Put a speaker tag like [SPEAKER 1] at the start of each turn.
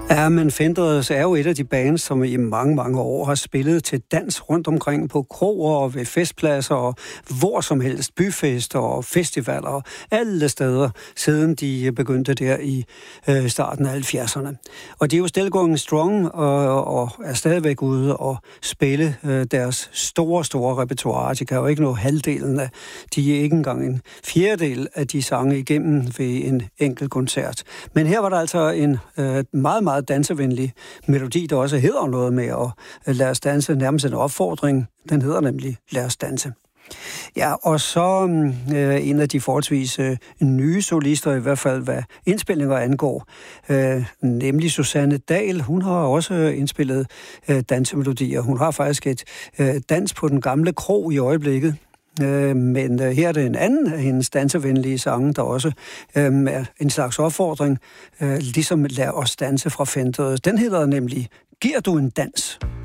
[SPEAKER 1] Ja, men Fendreds er jo et af de bands, som i mange, mange år har spillet til dans rundt omkring på kroer og ved festpladser og hvor som helst, byfester og festivaler og alle steder, siden de begyndte der i starten af 70'erne. Og de er jo still going strong og er stadigvæk ude og spille deres store repertoire. De kan jo ikke nå halvdelen af, de er ikke engang en fjerdedel af de sange igennem ved en enkelt koncert. Men her var der altså en meget dansevenlig melodi, der også hedder noget med at lade os danse, nærmest en opfordring. Den hedder nemlig Lad os danse. Ja, og så en af de forholdsvis nye solister, i hvert fald hvad indspilninger angår, nemlig Susanne Dahl. Hun har også indspillet dansemelodier. Hun har faktisk et dans på den gamle krog i øjeblikket. Men her er det en anden af hendes dansevenlige sange, der også er en slags opfordring, ligesom Lad os danse fra Fendreds. Den hedder nemlig Giver du en dans?